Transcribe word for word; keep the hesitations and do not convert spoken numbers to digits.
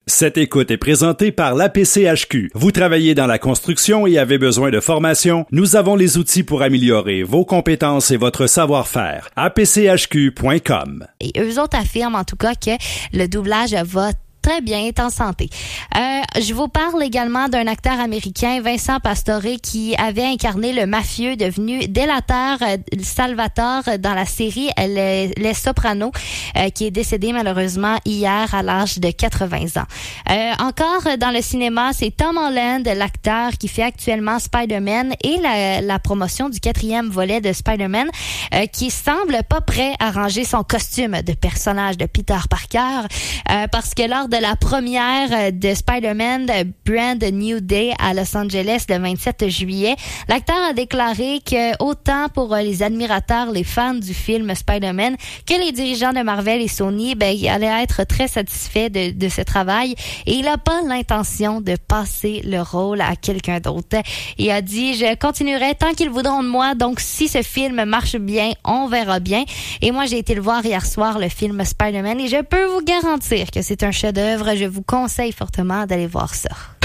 Cette écoute est présentée par l'A P C H Q. Vous travaillez dans la construction et avez besoin de formation? Nous avons les outils pour améliorer vos compétences et votre savoir-faire. A P C H Q point com. Et eux autres affirment en tout cas que le doublage va très bien, est en santé. Euh, je vous parle également d'un acteur américain, Vincent Pastore, qui avait incarné le mafieux devenu délateur euh, Salvatore dans la série Les, Les Sopranos, euh, qui est décédé malheureusement hier à l'âge de quatre-vingts ans. Euh, encore dans le cinéma, c'est Tom Holland, l'acteur qui fait actuellement Spider-Man et la, la promotion du quatrième volet de Spider-Man, euh, qui semble pas prêt à ranger son costume de personnage de Peter Parker, euh, parce que lors de la première de Spider-Man Brand New Day à Los Angeles le vingt-sept juillet, l'acteur a déclaré que autant pour les admirateurs, les fans du film Spider-Man, que les dirigeants de Marvel et Sony, ben, il allait être très satisfait de, de ce travail et il n'a pas l'intention de passer le rôle à quelqu'un d'autre. Il a dit, je continuerai tant qu'ils voudront de moi, donc si ce film marche bien, on verra bien. Et moi, j'ai été le voir hier soir, le film Spider-Man, et je peux vous garantir que c'est un chef-d'œuvre. Je vous conseille fortement d'aller voir ça.